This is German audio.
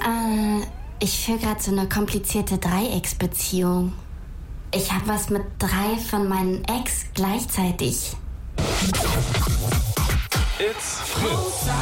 Ich führe gerade so eine komplizierte Dreiecksbeziehung. Ich habe was mit 3 von meinen Ex gleichzeitig. It's Fritz.